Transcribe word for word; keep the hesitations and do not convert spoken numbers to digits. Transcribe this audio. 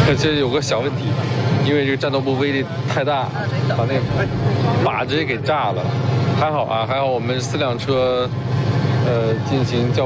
这有个小问题，因为这个战斗部威力太大，把那个把直接给炸了。还好啊，还好我们四辆车，呃，进行较。